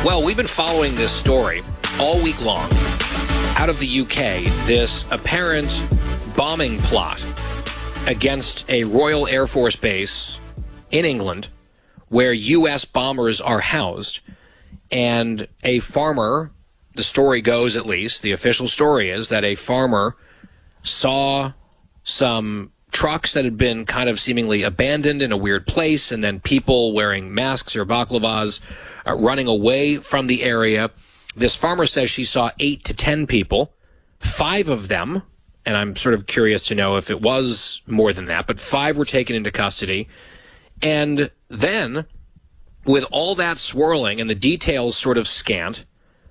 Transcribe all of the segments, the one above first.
Well, we've been following this story all week long out of the UK, this apparent bombing plot against a Royal Air Force base in England where U.S. bombers are housed. And a farmer, the story goes at least, the official story is that a farmer saw some trucks that had been kind of seemingly abandoned in a weird place, and then people wearing masks or baklavas running away from the area. This farmer says she saw 8 to 10 people, 5 of them, and I'm sort of curious to know if it was more than that, but 5 were taken into custody. And then, with all that swirling and the details sort of scant,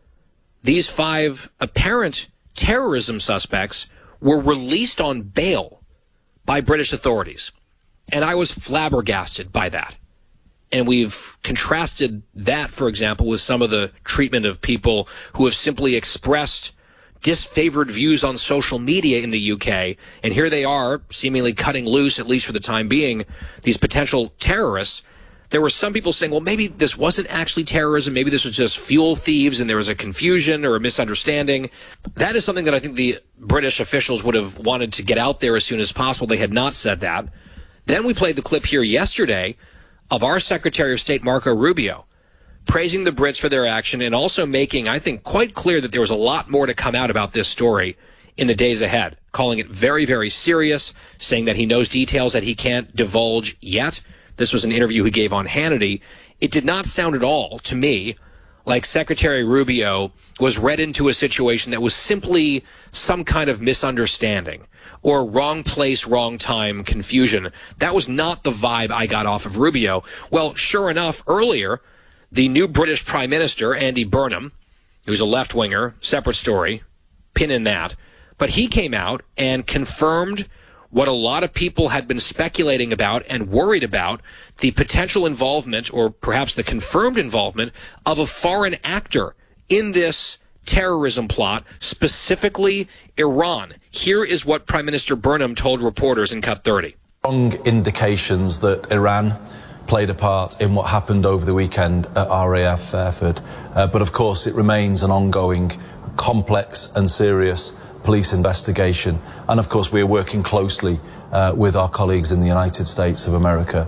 these 5 apparent terrorism suspects were released on bail by British authorities. And I was flabbergasted by that. And we've contrasted that, for example, with some of the treatment of people who have simply expressed disfavored views on social media in the UK. And here they are, seemingly cutting loose, at least for the time being, these potential terrorists. There were some people saying, well, maybe this wasn't actually terrorism. Maybe this was just fuel thieves and there was a confusion or a misunderstanding. That is something that I think the British officials would have wanted to get out there as soon as possible. They had not said that. Then we played the clip here yesterday of our Secretary of State, Marco Rubio, praising the Brits for their action and also making, I think, quite clear that there was a lot more to come out about this story in the days ahead, calling it very, very serious, saying that he knows details that he can't divulge yet. This was an interview he gave on Hannity. It did not sound at all, to me, like Secretary Rubio was read into a situation that was simply some kind of misunderstanding or wrong place, wrong time confusion. That was not the vibe I got off of Rubio. Well, sure enough, earlier, the new British Prime Minister, Andy Burnham, who's a left-winger, separate story, pin in that, but he came out and confirmed what a lot of people had been speculating about and worried about, the potential involvement, or perhaps the confirmed involvement, of a foreign actor in this terrorism plot, specifically Iran. Here is what Prime Minister Burnham told reporters in Cut 30. Strong indications that Iran played a part in what happened over the weekend at RAF Fairford. But of course, it remains an ongoing, complex and serious police investigation. And of course, we are working closely with our colleagues in the United States of America.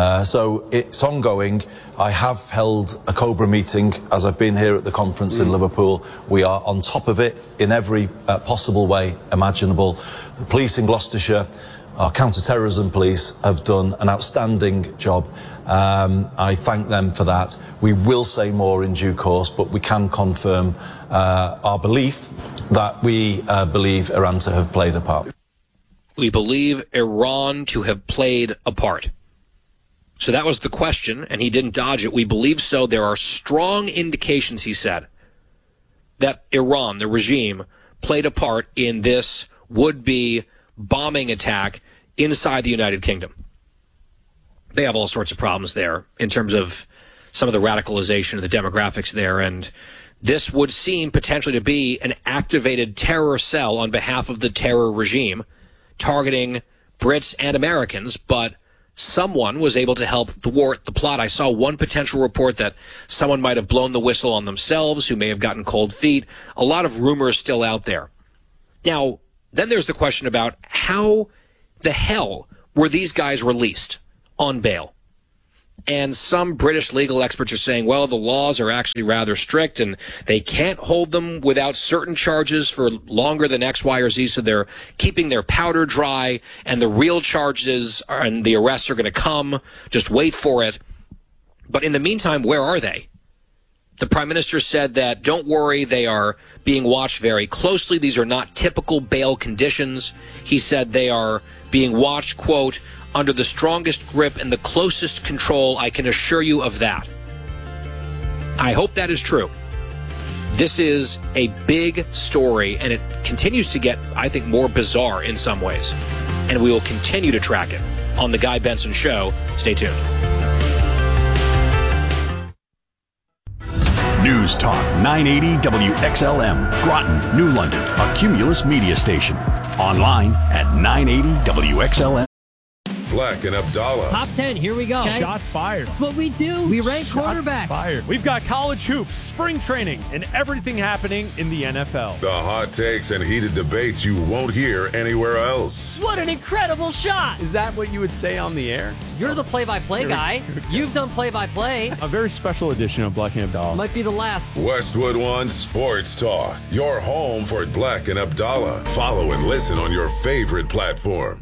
So it's ongoing. I have held a COBRA meeting as I've been here at the conference in Liverpool. We are on top of it in every possible way imaginable. The police in Gloucestershire, our counter-terrorism police, have done an outstanding job. I thank them for that. We will say more in due course, but we can confirm our belief that we believe Iran to have played a part. We believe Iran to have played a part. So that was the question, and he didn't dodge it. We believe so. There are strong indications, he said, that Iran, the regime, played a part in this would-be bombing attack inside the United Kingdom. They have all sorts of problems there in terms of some of the radicalization of the demographics there, and this would seem potentially to be an activated terror cell on behalf of the terror regime, targeting Brits and Americans, but someone was able to help thwart the plot. I saw one potential report that someone might have blown the whistle on themselves, who may have gotten cold feet. A lot of rumors still out there. Now, then there's the question about how the hell were these guys released on bail? And some British legal experts are saying, well, the laws are actually rather strict and they can't hold them without certain charges for longer than X, Y, or Z. So they're keeping their powder dry, and the real charges and the arrests are going to come. Just wait for it. But in the meantime, where are they? The Prime Minister said that, don't worry, they are being watched very closely. These are not typical bail conditions. He said they are being watched, quote, under the strongest grip and the closest control. I can assure you of that. I hope that is true. This is a big story, and it continues to get, I think, more bizarre in some ways. And we will continue to track it on The Guy Benson Show. Stay tuned. News Talk 980 WXLM, Groton, New London, a Cumulus media station. Online at 980WXLM. Black and Abdallah. Top 10, here we go. Okay. Shots fired. That's what we do. We rank quarterbacks. Fired. We've got college hoops, spring training, and everything happening in the NFL. The hot takes and heated debates you won't hear anywhere else. What an incredible shot. Is that what you would say on the air? You're the play-by-play guy. You've done play-by-play. A very special edition of Black and Abdallah. Might be the last. Westwood One Sports Talk, your home for Black and Abdallah. Follow and listen on your favorite platform.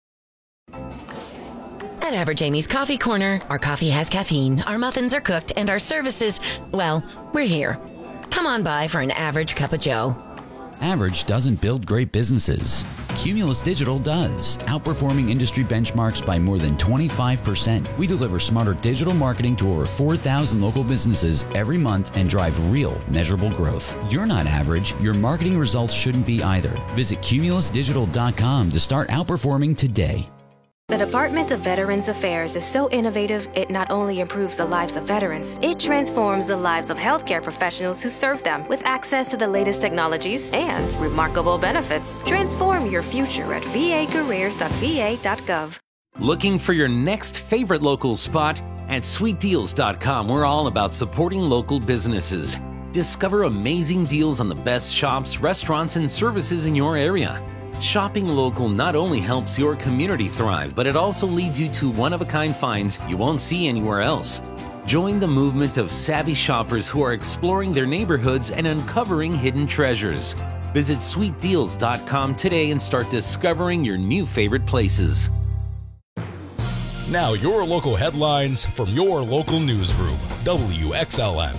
At Average Amy's Coffee Corner, our coffee has caffeine, our muffins are cooked, and our services, well, we're here. Come on by for an average cup of joe. Average doesn't build great businesses. Cumulus Digital does, outperforming industry benchmarks by more than 25%. We deliver smarter digital marketing to over 4,000 local businesses every month and drive real, measurable growth. You're not average. Your marketing results shouldn't be either. Visit cumulusdigital.com to start outperforming today. The Department of Veterans Affairs is so innovative, it not only improves the lives of veterans, it transforms the lives of healthcare professionals who serve them with access to the latest technologies and remarkable benefits. Transform your future at vacareers.va.gov. Looking for your next favorite local spot? At sweetdeals.com, we're all about supporting local businesses. Discover amazing deals on the best shops, restaurants, and services in your area. Shopping local not only helps your community thrive, but it also leads you to one-of-a-kind finds you won't see anywhere else. Join the movement of savvy shoppers who are exploring their neighborhoods and uncovering hidden treasures. Visit sweetdeals.com today and start discovering your new favorite places. Now your local headlines from your local newsroom, WXLM.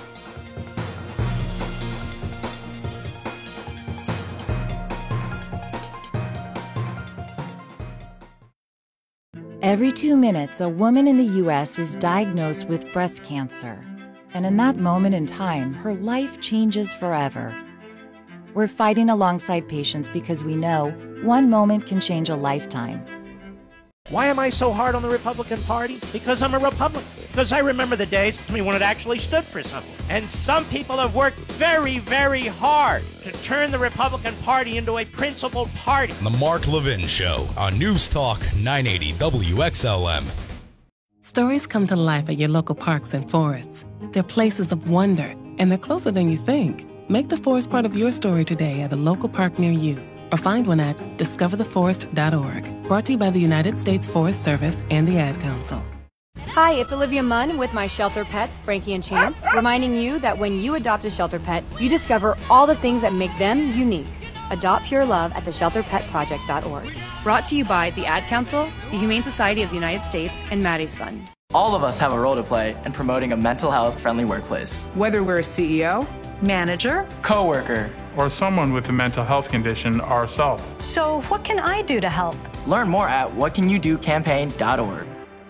Every 2 minutes, a woman in the U.S. is diagnosed with breast cancer. And in that moment in time, her life changes forever. We're fighting alongside patients because we know one moment can change a lifetime. Why am I so hard on the Republican Party? Because I'm a Republican. Because I remember the days when it actually stood for something. And some people have worked very, very hard to turn the Republican Party into a principled party. The Mark Levin Show on News Talk 980 WXLM. Stories come to life at your local parks and forests. They're places of wonder, and they're closer than you think. Make the forest part of your story today at a local park near you, or find one at discovertheforest.org. Brought to you by the United States Forest Service and the Ad Council. Hi, it's Olivia Munn with my shelter pets, Frankie and Chance, reminding you that when you adopt a shelter pet, you discover all the things that make them unique. Adopt pure love at theshelterpetproject.org. Brought to you by the Ad Council, the Humane Society of the United States, and Maddie's Fund. All of us have a role to play in promoting a mental health friendly workplace. Whether we're a CEO, manager, coworker, or someone with a mental health condition ourselves. So what can I do to help? Learn more at whatcanyoudocampaign.org.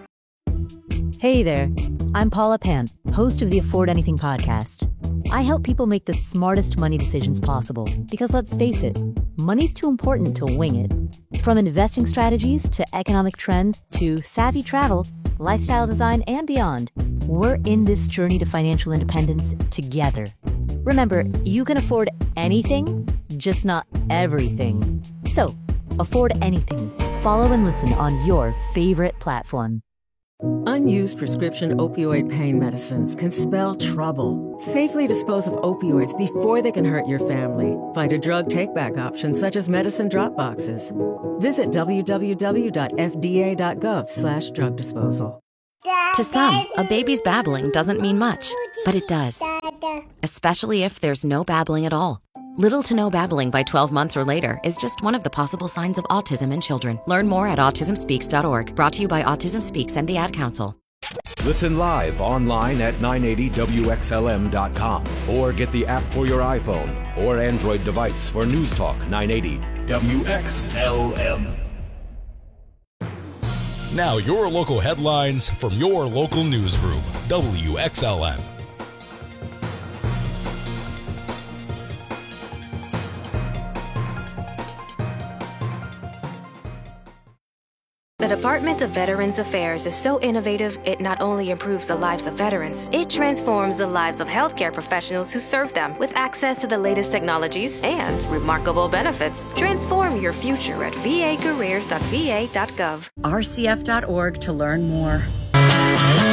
Hey there, I'm Paula Pant, host of the Afford Anything podcast. I help people make the smartest money decisions possible because let's face it, money's too important to wing it. From investing strategies to economic trends to savvy travel, lifestyle design, and beyond, we're in this journey to financial independence together. Remember, you can afford anything, just not everything. So, afford anything. Follow and listen on your favorite platform. Unused prescription opioid pain medicines can spell trouble. Safely dispose of opioids before they can hurt your family. Find a drug take-back option such as medicine drop boxes. Visit www.fda.gov/drug disposal. To some, a baby's babbling doesn't mean much, but it does. Especially if there's no babbling at all. Little to no babbling by 12 months or later is just one of the possible signs of autism in children. Learn more at autismspeaks.org. Brought to you by Autism Speaks and the Ad Council. Listen live online at 980WXLM.com or get the app for your iPhone or Android device for News Talk 980 WXLM. Now your local headlines from your local newsroom, WXLM. The Department of Veterans Affairs is so innovative, it not only improves the lives of veterans, it transforms the lives of healthcare professionals who serve them with access to the latest technologies and remarkable benefits. Transform your future at vacareers.va.gov. rcf.org to learn more.